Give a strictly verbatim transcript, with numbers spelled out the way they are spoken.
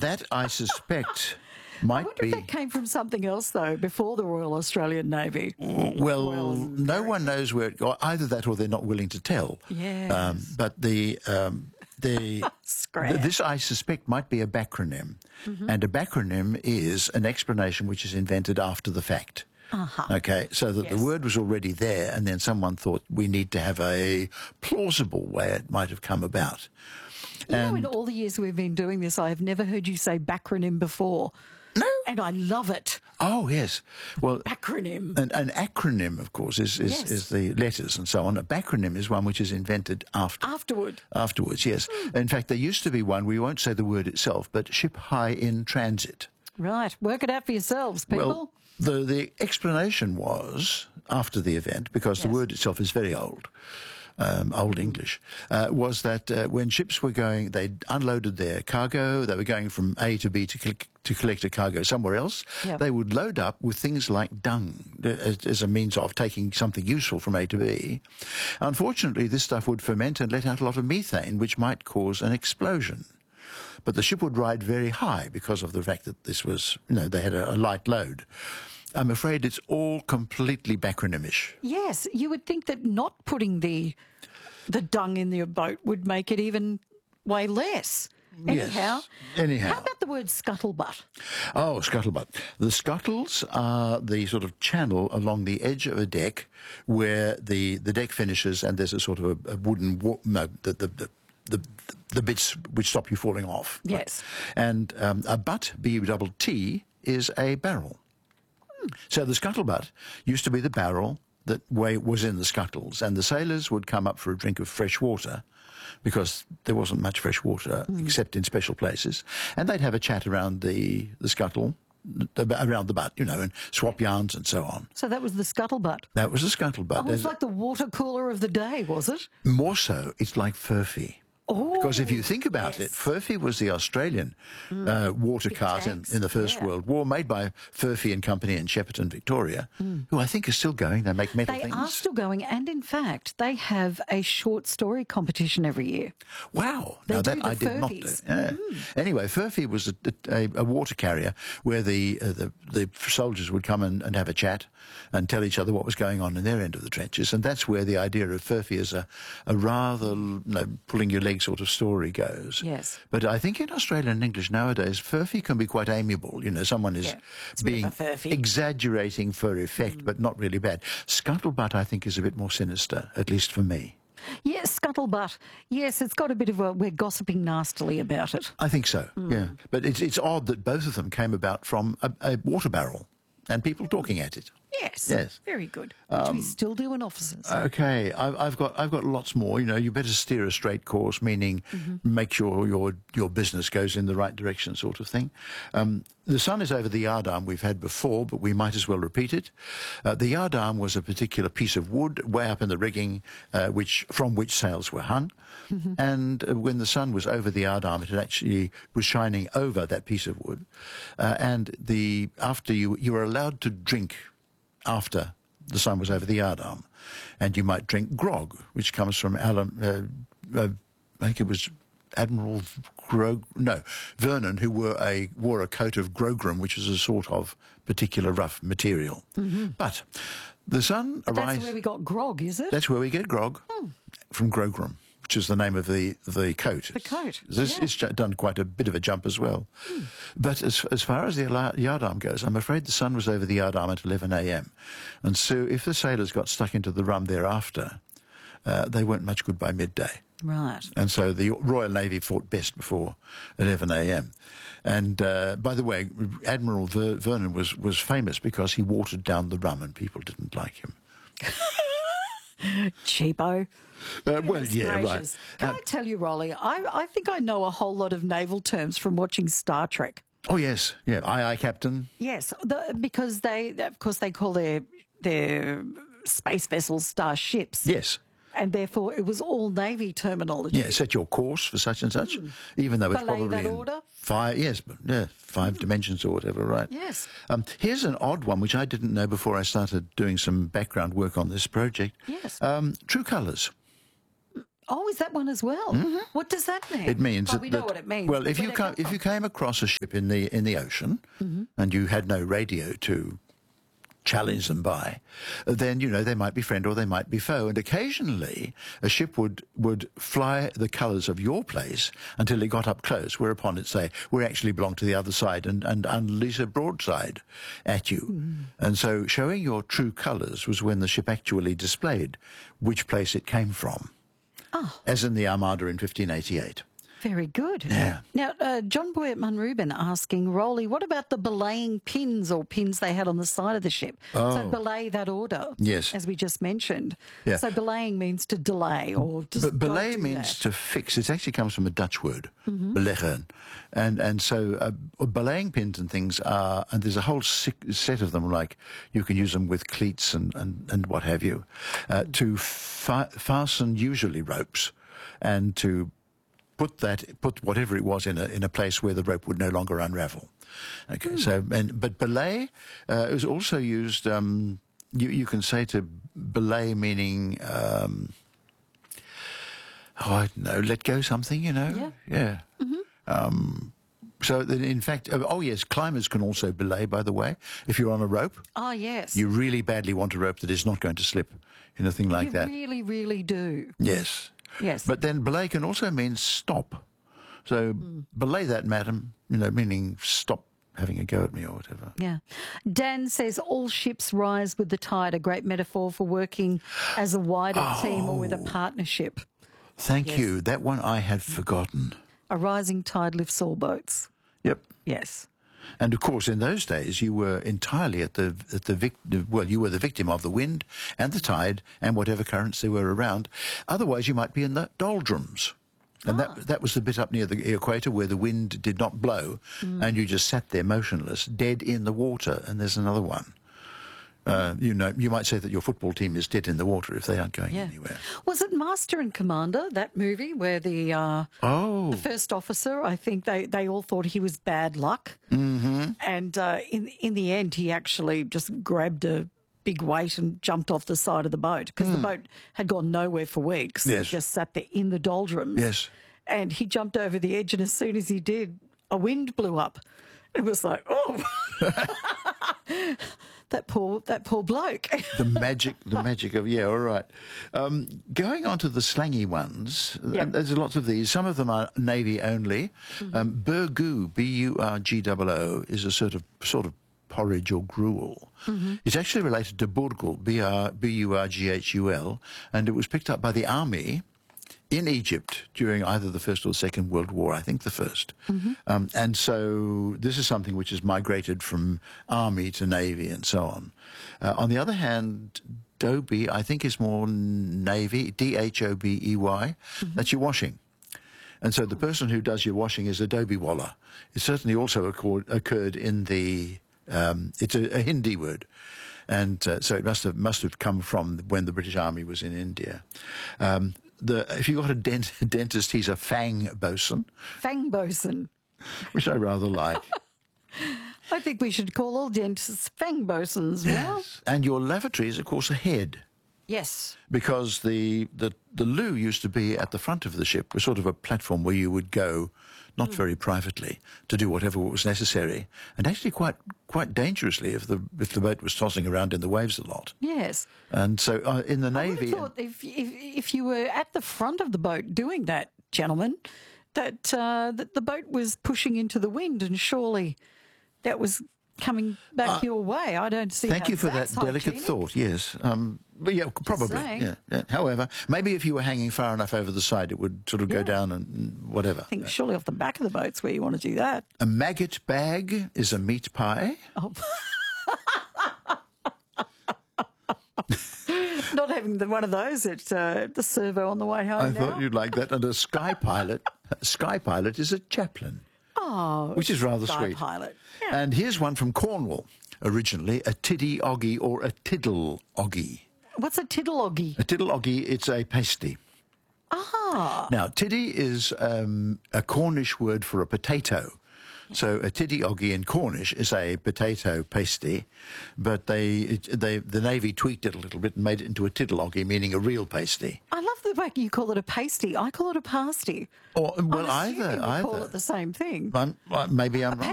that, I suspect, I might wonder be... if that came from something else, though, before the Royal Australian Navy. Well, Royal no one knows where it got. Either that or they're not willing to tell. Yes. Um, but the... Um, the Scrap. th- this, I suspect, might be a backronym. Mm-hmm. And a backronym is an explanation which is invented after the fact. Uh-huh. Okay, so that Yes. the word was already there, and then someone thought we need to have a plausible way it might have come about. You know, And in all the years we've been doing this, I have never heard you say backronym before. no, And I love it. oh yes, well, Backronym. an, an acronym, of course, is is, Yes. is the letters and so on. A backronym is one which is invented after. Afterward. Afterwards, yes. In fact, there used to be one. We won't say the word itself, but ship high in transit. Right. Work it out for yourselves, people. Well, the the explanation was after the event, because the Yes. word itself is very old, um, old English, uh, was that uh, when ships were going, they unloaded their cargo. They were going from A to B to cl- to collect a cargo somewhere else. Yep. They would load up with things like dung uh, as, as a means of taking something useful from A to B. Unfortunately, this stuff would ferment and let out a lot of methane, which might cause an explosion. But the ship would ride very high because of the fact that this was, you know, they had a, a light load. I'm afraid it's all completely backronymish. Yes, you would think that not putting the the dung in your boat would make it even way less. Anyhow, Yes. Anyhow. how about the word scuttlebutt? Oh, scuttlebutt. The scuttles are the sort of channel along the edge of a deck where the, the deck finishes and there's a sort of a, a wooden, wa- no, the, the, the, the, the bits which stop you falling off. Yes. And um, a butt, B U T T, is a barrel. So the scuttlebutt used to be the barrel that way was in the scuttles, and the sailors would come up for a drink of fresh water because there wasn't much fresh water except in special places, and they'd have a chat around the, the scuttle, the, around the butt, you know, and swap yarns and so on. So that was the scuttlebutt. That was the scuttlebutt. Oh, it was like the water cooler of the day, was it? More so, it's like Furphy. Oh, Because if you think about yes. it, Furphy was the Australian uh, water Big cart in, tanks, in the First yeah. World War, made by Furphy and Company in Shepparton, Victoria, who I think is still going. They make metal They things. are still going, and in fact, they have a short story competition every year. Wow. They now do that the I did not do. Furfies. Yeah. Anyway, Furphy was a, a, a water carrier where the, uh, the the soldiers would come and, and have a chat and tell each other what was going on in their end of the trenches. And that's where the idea of Furphy as a, a rather, you know, pulling your leg sort of story goes. Yes. But I think in Australian and English nowadays, Furphy can be quite amiable. You know, someone is Yeah, it's a bit being of a Furphy. exaggerating for effect, but not really bad. Scuttlebutt, I think, is a bit more sinister, at least for me. Yes, scuttlebutt. Yes, it's got a bit of a, we're gossiping nastily about it. I think so, Hmm. yeah. But it's it's odd that both of them came about from a, a water barrel and people talking at it. Yes. Yes. Very good. Which we still do in offices. Okay, I've, I've got I've got lots more. You know, you better steer a straight course, meaning make sure your your business goes in the right direction, sort of thing. Um, the sun is over the yardarm we've had before, but we might as well repeat it. Uh, the yardarm was a particular piece of wood way up in the rigging, uh, which from which sails were hung. And uh, when the sun was over the yardarm, it actually was shining over that piece of wood. Uh, and the after you you were allowed to drink after the sun was over the yardarm, and you might drink grog, which comes from Alan, uh, uh, I think it was Admiral Gro, no, Vernon, who wore a wore a coat of grogram, which is a sort of particular rough material. But the sun That's arises. where we got grog, is it? That's where we get grog from grogram, which is the name of the the coat. The coat, This yeah. it's ju- done quite a bit of a jump as well. But as as far as the ala- yardarm goes, I'm afraid the sun was over the yardarm at eleven a m, and so if the sailors got stuck into the rum thereafter, uh, they weren't much good by midday. Right. And so the Royal Navy fought best before eleven a m. And uh, by the way, Admiral Ver- Vernon was, was famous because he watered down the rum and people didn't like him. Cheapo. Uh, well, yeah, Gracious. right. Can Uh, I tell you, Rolly, I, I think I know a whole lot of naval terms from watching Star Trek. oh, yes. Yeah, aye, aye, Captain. Yes, the, because they, of course, they call their their space vessels starships. Yes. And therefore, it was all Navy terminology. Yeah, set your course for such and such, even though it's Belay probably that in order? five, yes, but yeah, five dimensions or whatever, right? Yes. Um, here's an odd one which I didn't know before I started doing some background work on this project. Yes. Um, True Colours. Oh, is that one as well? Mm-hmm. What does that mean? It means well, that, we know that- what it means. Well, but if where'd you it come, come if from? you came across a ship in the in the ocean and you had no radio to challenge them by, then you know they might be friend or they might be foe, and occasionally a ship would would fly the colours of your place until it got up close, whereupon it say we actually belong to the other side and and unleash a broadside at you. Mm. And so showing your true colours was when the ship actually displayed which place it came from, Oh. as in the Armada in fifteen eighty-eight. Very good. Yeah. Now, uh, John Boy at Munrubin asking, Rolly, what about the belaying pins or pins they had on the side of the ship? Oh. So belay that order. Yes. As we just mentioned. Yeah. So belaying means to delay or just But don't belay do means that. to fix. It actually comes from a Dutch word, Mm-hmm. beleggen. And and so uh, belaying pins and things are, and there's a whole sick set of them, like you can use them with cleats and, and, and what have you, uh, to fa- fasten usually ropes and to put that, put whatever it was in a, in a place where the rope would no longer unravel. Okay, so, and, but belay uh, is also used, um, you, you can say to belay meaning, um, oh, I don't know, let go something, you know? Yeah. Yeah. Um, so that in fact, oh oh, yes, climbers can also belay, by the way. If you're on a rope, Oh, yes. you really badly want a rope that is not going to slip in a thing like You that. really, really do. Yes. Yes. But then belay can also mean stop. So belay that, madam, you know, meaning stop having a go at me or whatever. Yeah. Dan says all ships rise with the tide, a great metaphor for working as a wider team or with a partnership. Thank Yes. you. That one I had forgotten. A rising tide lifts all boats. Yep. Yes. And of course, in those days, you were entirely at the at the vic- well, you were the victim of the wind and the tide and whatever currents there were around. Otherwise, you might be in the doldrums, and that that was the bit up near the equator where the wind did not blow, and you just sat there motionless, dead in the water. And there's another one. Uh, you know, you might say that your football team is dead in the water if they aren't going Yeah. anywhere. Was it Master and Commander, that movie, where the uh, Oh, the first officer, I think they, they all thought he was bad luck. Mm-hmm. And uh, in, in the end, he actually just grabbed a big weight and jumped off the side of the boat because the boat had gone nowhere for weeks. Yes. It just sat there in the doldrums. yes. And he jumped over the edge, and as soon as he did, a wind blew up. It was like, oh, that poor that poor bloke. The magic, the magic of, yeah, all right. Um, going on to the slangy ones, Yeah. and there's lots of these. Some of them are Navy only. Um, burgoo, B U R G O O, is a sort of sort of porridge or gruel. It's actually related to burgul, B U R G H U L, and it was picked up by the army in Egypt during either the First or Second World War, I think the first. Um, and so this is something which has migrated from army to navy and so on. Uh, on the other hand, Dobie, I think, is more navy, D H O B E Y. That's your washing. And so the person who does your washing is a Dobie waller. It certainly also occurred, occurred in the, um, it's a, a Hindi word. And uh, so it must have must have come from when the British Army was in India. Um, the if you got a dent, dentist, he's a fang bosun, Fang bosun. which I rather like. I think we should call all dentists fang bosons now. And your lavatory is, of course, a head, Yes. because the, the the loo used to be at the front of the ship, was sort of a platform where you would go, not very privately, to do whatever was necessary, and actually quite quite dangerously if the if the boat was tossing around in the waves a lot. Yes. And so uh, in the I would navy, have thought if, if, if you were at the front of the boat doing that, gentlemen, that, uh, that the boat was pushing into the wind, and surely that was coming back your way. I don't see thank how you for that that's delicate hygienic. thought. Yes, um, but yeah, probably. saying. Yeah, yeah. However, maybe if you were hanging far enough over the side, it would sort of go Yeah. down and and whatever. I think surely off the back of the boat's where you want to do that. A maggot bag is a meat pie. Oh. Not having the, one of those at uh, the servo on the way home I now. thought you'd like that. And a sky pilot, a sky pilot is a chaplain, Oh, which is rather sky sweet. pilot. Yeah. And here's one from Cornwall. Originally, a tiddy oggy or a tiddle oggy. What's a tiddleoggy? A tiddle oggy, it's a pasty. Ah, Now, tiddy is um, a Cornish word for a potato. So a tiddy oggy in Cornish is a potato pasty, but they, it, they, the Navy tweaked it a little bit and made it into a tiddle oggy, meaning a real pasty. I love the the fact you call it a pasty, I call it a pasty. Or well, I'm assuming either, we either. call it the same thing. I'm, well, maybe I'm A wrong.